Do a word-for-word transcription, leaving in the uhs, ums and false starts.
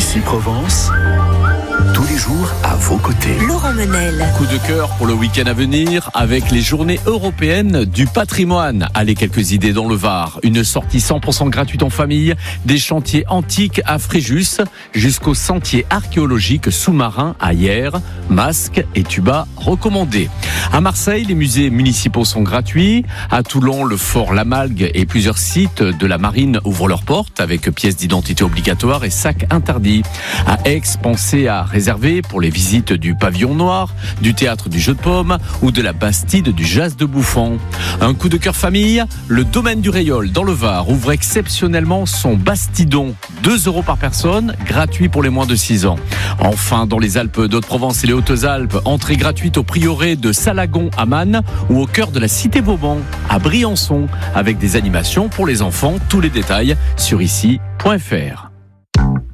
Ici Provence, tous les jours à vos côtés. Laurent Menel. Coup de cœur pour le week-end à venir avec les journées européennes du patrimoine. Allez, quelques idées dans le Var. Une sortie cent pour cent gratuite en famille, des chantiers antiques à Fréjus jusqu'au sentier archéologique sous-marin à Hyères. Masques et tuba recommandés. À Marseille, les musées municipaux sont gratuits. À Toulon, le fort Lamalgue et plusieurs sites de la marine ouvrent leurs portes avec pièces d'identité obligatoires et sacs interdits. À Aix, pensez à réserver pour les visites du pavillon noir, du théâtre du jeu de paume ou de la Bastide du Jas de Bouffon. Un coup de cœur famille, le domaine du Réol dans le Var ouvre exceptionnellement son Bastidon. deux euros par personne, gratuit pour les moins de six ans. Enfin, dans les Alpes d'Haute-Provence et les Hautes-Alpes, entrée gratuite au prieuré de Salagon à Man ou au cœur de la cité Vauban à Briançon avec des animations pour les enfants. Tous les détails sur ici point f r.